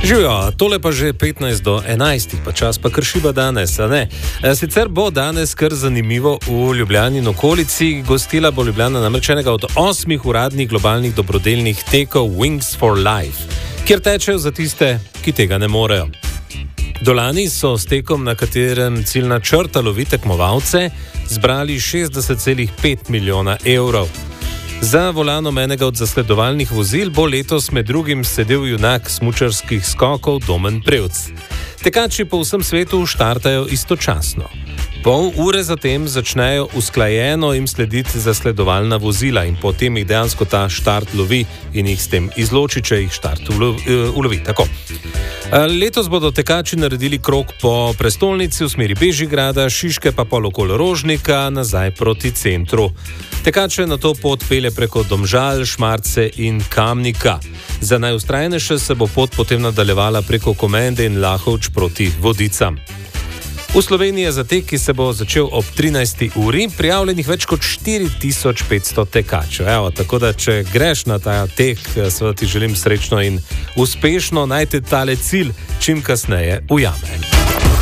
Živijo, tole pa že 15 do 11, pa čas pa kršiva danes, a ne? Sicer bo danes kar zanimivo v Ljubljani in okolici. Gostila bo Ljubljana namreč enega od 8 uradnih globalnih dobrodelnih tekov Wings for Life, kjer tečejo za tiste, ki tega ne morejo. Dolani so s tekom, na katerem ciljna črta lovi tekmovalce, zbrali 60,5 milijona evrov. Za volanom enega od zasledovalnih vozil bo letos med drugim sedel junak smučarskih skokov Domen Prevc. Tekači po vsem svetu štartajo istočasno. Pol ure zatem začnejo usklajeno jim slediti zasledovalna vozila in potem jih dejansko ta štart lovi in jih s tem izloči, če jih štart ulovi. Tako. Letos bodo tekači naredili krog po prestolnici v smeri Bežigrada, Šiške pa pol okoli Rožnika, nazaj proti centru. Tekače na to pot pelje preko Domžal, Šmarce in Kamnika. Za najustrajnejše se bo pot potem nadaljevala preko Komende in Lahovč proti Vodicam. V Sloveniji je za tek, ki se bo začel ob 13. uri, prijavljenih več kot 4500 tekačev. Evo, tako da, če greš na ta tek, seveda ti želim srečno in uspešno, najte tale cilj čim kasneje ujame.